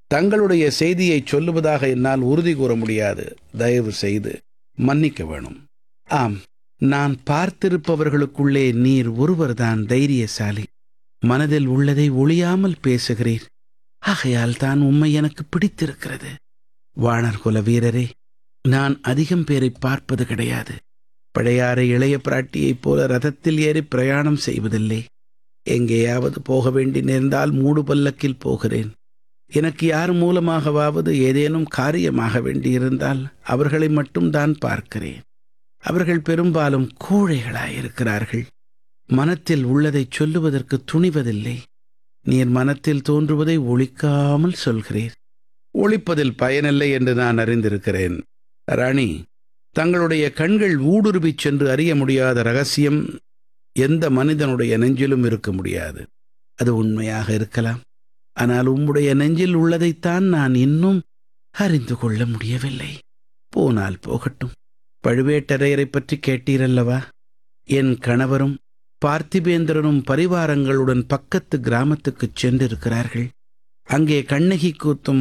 தங்களுடைய செய்தியை சொல்லுவதாக என்னால் உறுதி கூற முடியாது. தயவு செய்து மன்னிக்க வேணும். ஆம், நான் பார்த்திருப்பவர்களுக்குள்ளே நீர் ஒருவர்தான் தைரியசாலி. மனதில் உள்ளதை ஒளியாமல் பேசுகிறீர். ஆகையால் தான் உம்மை எனக்கு பிடித்திருக்கிறது. வாணர்குல வீரரே, நான் அதிகம் பேரை பார்ப்பது கிடையாது. பழையாறை இளைய பிராட்டியைப் போல ரதத்தில் ஏறி பிரயாணம் செய்வதில்லை. எங்கேயாவது போக வேண்டி நேர்ந்தால் மூடு பல்லக்கில் போகிறேன். எனக்கு யார் மூலமாகவாவது ஏதேனும் காரியமாக வேண்டியிருந்தால் அவர்களை மட்டும் தான் பார்க்கிறேன். அவர்கள் பெரும்பாலும் கோழைகளாயிருக்கிறார்கள். மனத்தில் உள்ளதை சொல்லுவதற்கு துணிவதில்லை. நீர் மனத்தில் தோன்றுவதை ஒளிக்காமல் சொல்கிறீர். ஒளிப்பதில் பயனில்லை என்று நான் அறிந்திருக்கிறேன். ராணி, தங்களுடைய கண்கள் ஊடுருவிச் சென்று அறிய முடியாத ரகசியம் எந்த மனிதனுடைய நெஞ்சிலும் இருக்க முடியாது. அது உண்மையாக இருக்கலாம். ஆனால் உம்முடைய நெஞ்சில் உள்ளதைத்தான் நான் இன்னும் அறிந்து கொள்ள முடியவில்லை. போனால் போகட்டும். பழுவேட்டரையரை பற்றி கேட்டீரல்லவா? என் கணவரும் பார்த்திபேந்திரனும் பரிவாரங்களுடன் பக்கத்து கிராமத்துக்குச் சென்றிருக்கிறார்கள். அங்கே கண்ணகி கூத்தும்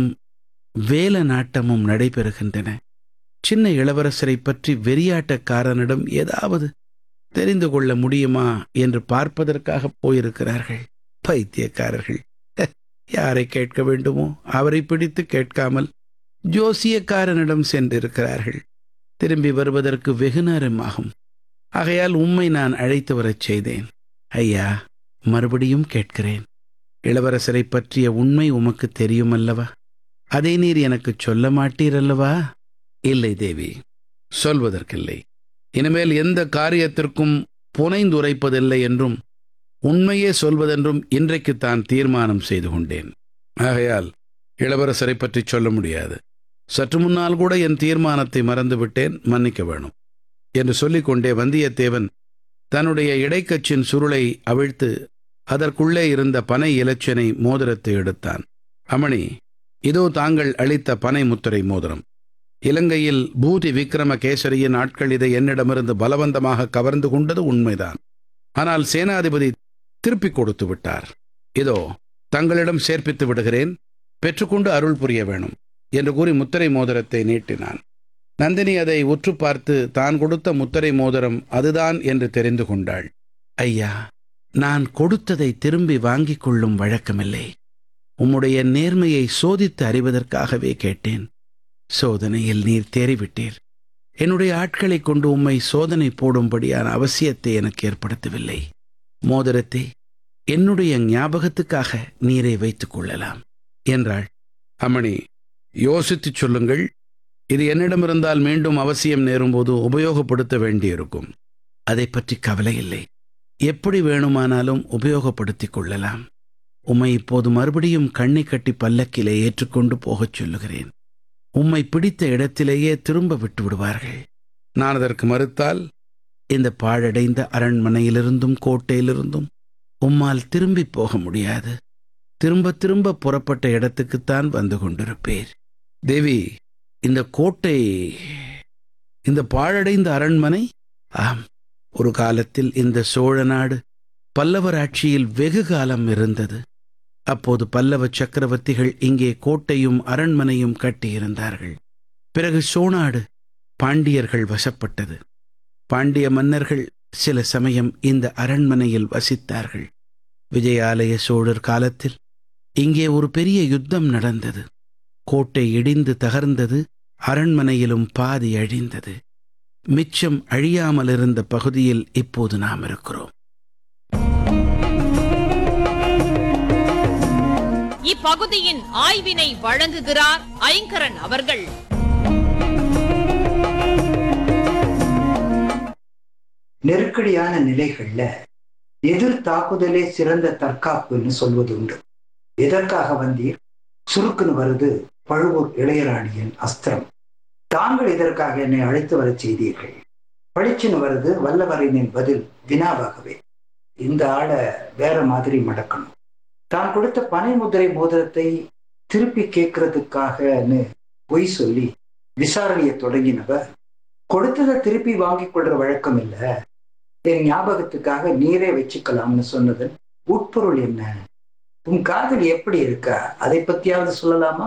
வேல நாட்டமும் நடைபெறுகின்றன. சின்ன இளவரசரை பற்றி வெறியாட்டக்காரனிடம் ஏதாவது தெரிந்து கொள்ள முடியுமா என்று பார்ப்பதற்காக போயிருக்கிறார்கள். பைத்தியக்காரர்கள்! யாரை கேட்க வேண்டுமோ அவரை பிடித்து கேட்காமல் ஜோசியக்காரனிடம் சென்றிருக்கிறார்கள். திரும்பி வருவதற்கு வெகு நேரமாகும். ஆகையால் உம்மை நான் அழைத்து வரச் செய்தேன். ஐயா, மறுபடியும் கேட்கிறேன். இளவரசரை பற்றிய உண்மை உமக்கு தெரியுமல்லவா? அதை நீர் எனக்கு சொல்ல மாட்டீரல்லவா? இல்லை தேவி, சொல்வதற்கில்லை. இனிமேல் எந்த காரியத்திற்கும் புனைந்துரைப்பதில்லை என்றும் உண்மையே சொல்வதென்றும் இன்றைக்குத்தான் தீர்மானம் செய்து கொண்டேன். ஆகையால் இளவரசரை பற்றி சொல்ல முடியாது. சற்று முன்னால் கூட என் தீர்மானத்தை மறந்துவிட்டேன், மன்னிக்க வேணும் என்று சொல்லிக்கொண்டே வந்தியத்தேவன் தன்னுடைய இடைக்கச்சின் சுருளை அவிழ்த்து அதற்குள்ளே இருந்த பனை இலச்சினை மோதிரத்தை எடுத்தான். அமணி, இதோ தாங்கள் அளித்த பனை முத்திரை மோதிரம். இலங்கையில் பூதி விக்ரமகேசரியின் ஆட்கள் இதை என்னிடமிருந்து பலவந்தமாக கவர்ந்து கொண்டது உண்மைதான். ஆனால் சேனாதிபதி திருப்பிக் கொடுத்து விட்டார். இதோ தங்களிடம் சேர்ப்பித்து விடுகிறேன், பெற்றுக்கொண்டு அருள் புரிய வேணும் என்று கூறி முத்திரை மோதிரத்தை நீட்டினான். நந்தினி அதை உற்று பார்த்து தான் கொடுத்த முத்திரை மோதிரம் அதுதான் என்று தெரிந்து கொண்டாள். ஐயா, நான் கொடுத்ததை திரும்பி வாங்கிக் கொள்ளும் வழக்கமில்லை. உம்முடைய நேர்மையை சோதித்து அறிவதற்காகவே கேட்டேன். சோதனையில் நீர் தேறிவிட்டீர். என்னுடைய ஆட்களை கொண்டு உம்மை சோதனை போடும்படியான அவசியத்தை எனக்கு ஏற்படுத்தவில்லை. மோதிரத்தை என்னுடைய ஞாபகத்துக்காக நீரை வைத்துக் கொள்ளலாம் என்றாள். அம்மணி, யோசித்துச் சொல்லுங்கள். இது என்னிடமிருந்தால் மீண்டும் அவசியம் நேரும்போது உபயோகப்படுத்த வேண்டியிருக்கும். அதை பற்றி கவலை இல்லை. எப்படி வேணுமானாலும் உபயோகப்படுத்திக் கொள்ளலாம். உம்மை இப்போது மறுபடியும் கண்ணை கட்டி பல்லக்கிலே ஏற்றுக்கொண்டு போகச் சொல்லுகிறேன். உம்மை பிடித்த இடத்திலேயே திரும்ப விட்டு விடுவார்கள். நான் அதற்கு மறுத்தால் இந்த பாழடைந்த அரண்மனையிலிருந்தும் கோட்டையிலிருந்தும் உம்மால் திரும்பி போக முடியாது. திரும்ப திரும்ப புறப்பட்ட இடத்துக்குத்தான் வந்து கொண்டிருப்பேர். தேவி, இந்த கோட்டை, இந்த பாழடைந்த அரண்மனை, ஆம், ஒரு காலத்தில் இந்த சோழ நாடு பல்லவர் ஆட்சியில் வெகு காலம் இருந்தது. அப்போது பல்லவ சக்கரவர்த்திகள் இங்கே கோட்டையும் அரண்மனையும் கட்டியிருந்தார்கள். பிறகு சோநாடு பாண்டியர்கள் வசப்பட்டது. பாண்டிய மன்னர்கள் சில சமயம் இந்த அரண்மனையில் வசித்தார்கள். விஜயாலய சோழர் காலத்தில் இங்கே ஒரு பெரிய யுத்தம் நடந்தது. கோட்டை இடிந்து தகர்ந்தது, அரண்மனையிலும் பாதி அழிந்தது. மிச்சம் அழியாமல் இருந்த பகுதியில் இப்போது நாம் இருக்கிறோம். இப்பகுதியின் ஆய்வினை வழங்குகிறார் ஐங்கரன் அவர்கள். நெருக்கடியான நிலைகள்ல எதிர் தாக்குதலே சிறந்த தற்காப்புன்னு சொல்வது உண்டு. எதற்காக வந்தீர்? சுருக்குன்னு வருது பழுவூர் இளையராணியின் அஸ்திரம். தாங்கள் இதற்காக என்னை அழைத்து வர செய்தீர்கள். பளிச்சுன்னு வருது வல்லவரையனின் பதில் வினாவாகவே. இந்த ஆளை வேற மாதிரி மடக்கணும். தான் கொடுத்த பனை முதிரை மோதிரத்தை திருப்பி கேட்கறதுக்காகன்னு பொய் சொல்லி விசாரணையை தொடங்கினவர், கொடுத்ததை திருப்பி வாங்கி கொள்ற வழக்கம் இல்ல, என் ஞாபகத்துக்காக நீரே வச்சுக்கலாம்னு சொன்னதன் உட்பொருள் என்ன? உன் காதல் எப்படி இருக்கா? அதை பத்தியாவது சொல்லலாமா?